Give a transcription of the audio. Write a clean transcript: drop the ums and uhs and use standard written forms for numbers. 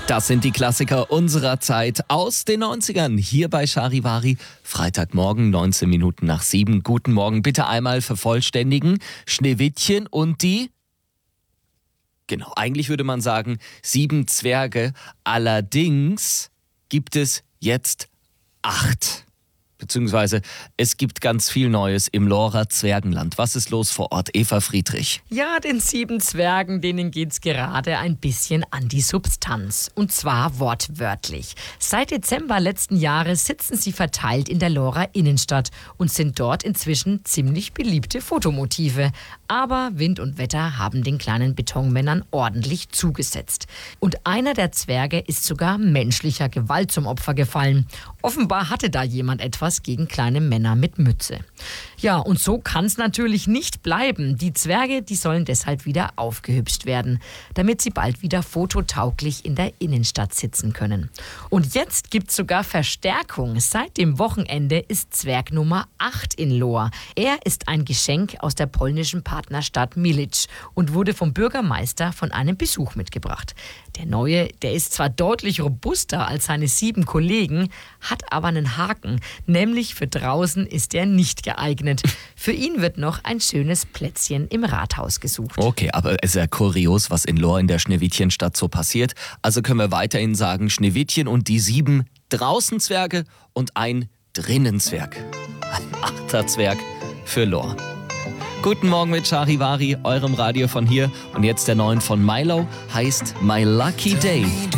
Das sind die Klassiker unserer Zeit aus den 90ern. Hier bei Charivari, Freitagmorgen, 19 Minuten nach 7. Guten Morgen, bitte einmal vervollständigen. Schneewittchen und die... Genau, eigentlich würde man sagen 7 Zwerge. Allerdings gibt es jetzt 8. Beziehungsweise es gibt ganz viel Neues im Lohrer Zwergenland. Was ist los vor Ort? Eva Friedrich. Ja, den 7 Zwergen, denen geht's gerade ein bisschen an die Substanz. Und zwar wortwörtlich. Seit Dezember letzten Jahres sitzen sie verteilt in der Lohrer Innenstadt und sind dort inzwischen ziemlich beliebte Fotomotive. Aber Wind und Wetter haben den kleinen Betonmännern ordentlich zugesetzt. Und einer der Zwerge ist sogar menschlicher Gewalt zum Opfer gefallen. Offenbar hatte da jemand etwas gegen kleine Männer mit Mütze. Ja, und so kann es natürlich nicht bleiben. Die Zwerge, die sollen deshalb wieder aufgehübscht werden, damit sie bald wieder fototauglich in der Innenstadt sitzen können. Und jetzt gibt es sogar Verstärkung. Seit dem Wochenende ist Zwerg Nummer 8 in Lohr. Er ist ein Geschenk aus der polnischen Partnerstadt Milic und wurde vom Bürgermeister von einem Besuch mitgebracht. Der Neue, der ist zwar deutlich robuster als seine 7 Kollegen, hat aber einen Haken, nämlich für draußen ist er nicht geeignet. Für ihn wird noch ein schönes Plätzchen im Rathaus gesucht. Okay, aber es ist ja kurios, was in Lohr in der Schneewittchenstadt so passiert. Also können wir weiterhin sagen, Schneewittchen und die 7 draußen Zwerge und ein drinnen Zwerg. Ein 8. Zwerg für Lohr. Guten Morgen mit Charivari, eurem Radio von hier. Und jetzt der neuen von Milo, heißt My Lucky Day.